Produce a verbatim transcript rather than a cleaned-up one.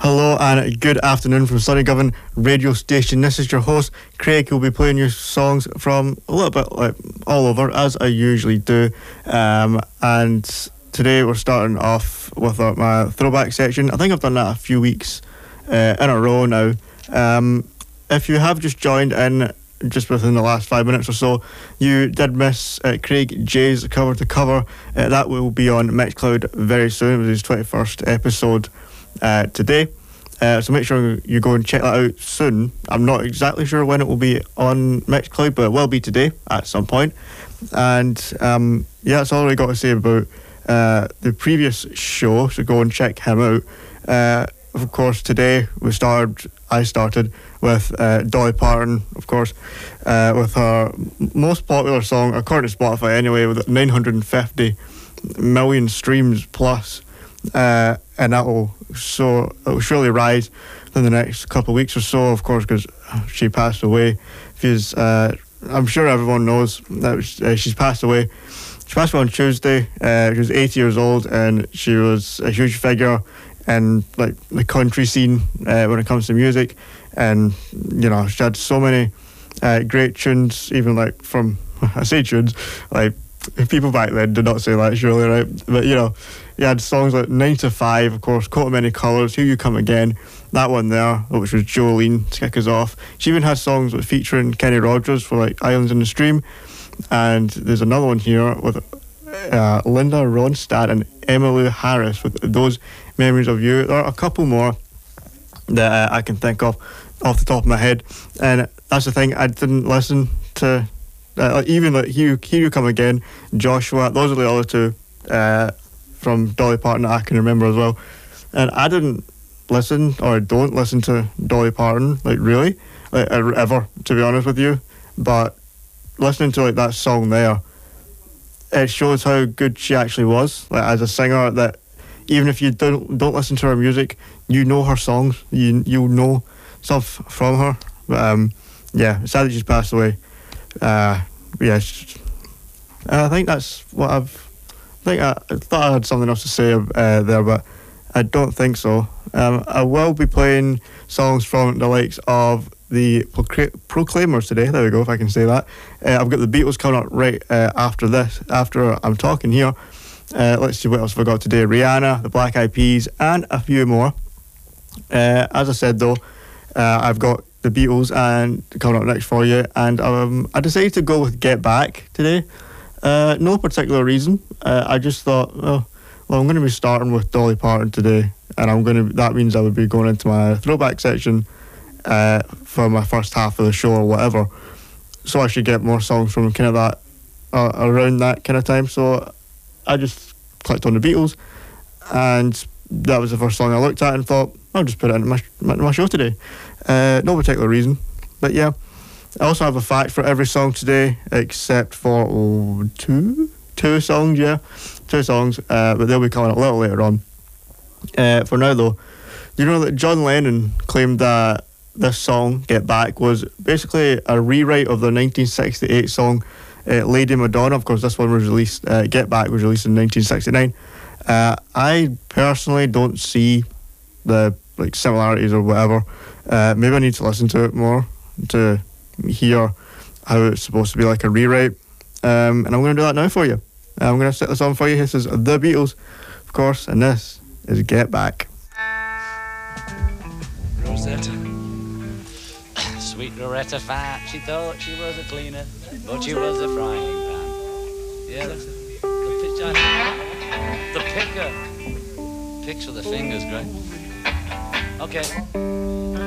Hello and good afternoon from Sunnygovan radio station. This is your host Craig, who will be playing you songs from a little bit like all over, as I usually do. Um, and today we're starting off with our, my throwback section. I think I've done that a few weeks uh, in a row now. Um, if you have just joined in just within the last five minutes or so, you did miss uh, Craig J's cover to cover. Uh, that will be on Mixcloud very soon. It was his twenty-first episode uh, today. Uh, so make sure you go and check that out soon. I'm not exactly sure when it will be on Mixcloud, but it will be today at some point. And um, yeah, that's all I got to say about uh, the previous show, so go and check him out. Uh, of course, today we started, I started with uh, Dolly Parton, of course, uh, with her most popular song, according to Spotify anyway, with nine hundred fifty million streams plus. Uh, and that will so it will surely rise in the next couple of weeks or so, of course, because she passed away. She's, uh, I'm sure everyone knows that was, uh, she's passed away. She passed away on Tuesday. Uh, she was eighty years old, and she was a huge figure in like the country scene uh, when it comes to music. And you know, she had so many uh, great tunes, even like from I say tunes, like people back then did not say that, surely, right? But you know, you had songs like nine to five, of course, Coat of Many Colours, Here You Come Again, that one there, which was Jolene to kick us off. She even has songs like featuring Kenny Rogers for like Islands in the Stream. And there's another one here with uh, Linda Ronstadt and Emmylou Harris with Those Memories of You. There are a couple more that uh, I can think of off the top of my head. And that's the thing, I didn't listen to uh, even like Here, Here You Come Again, Joshua, those are the other two uh, from Dolly Parton that I can remember as well. And I didn't listen, or don't listen to Dolly Parton, like really, like ever, to be honest with you. But listening to like that song there, it shows how good she actually was, like as a singer. That even if you don't don't listen to her music, you know her songs, you you know stuff from her. But um, yeah, it's sad that she's passed away. Uh, yeah, she, I think that's what I've. I think I, I thought I had something else to say uh, there, but I don't think so. Um, I will be playing songs from the likes of the Procl- Proclaimers today. There we go, if I can say that. Uh, I've got the Beatles coming up right uh, after this, after I'm talking here. Uh, let's see what else have I got today. Rihanna, the Black Eyed Peas, and a few more. Uh, as I said though, uh, I've got the Beatles and coming up next for you, and um, I decided to go with Get Back today. Uh, no particular reason. Uh, I just thought, oh, well, I'm going to be starting with Dolly Parton today, and I'm going to. That means I would be going into my throwback section uh, for my first half of the show or whatever. So I should get more songs from kind of that uh, around that kind of time. So I just clicked on the Beatles, and that was the first song I looked at and thought, I'll just put it into my my, my show today. Uh, no particular reason, but yeah. I also have a fact for every song today, except for oh, two, two songs, yeah, two songs, uh, but they'll be coming up a little later on. Uh, for now, though, you know that John Lennon claimed that this song, Get Back, was basically a rewrite of the nineteen sixty-eight song uh, Lady Madonna. Of course, this one was released, uh, Get Back was released in nineteen sixty-nine. Uh, I personally don't see the like similarities or whatever. Uh, maybe I need to listen to it more to hear how it's supposed to be like a rewrite, um, and I'm going to do that now for you. I'm going to set this on for you. This is The Beatles, of course, and this is Get Back. Rosetta, sweet Loretta Fat, she thought she was a cleaner, but she was a frying pan. Yeah, that's it. The pitch, the picker, picks with the fingers, great. Okay.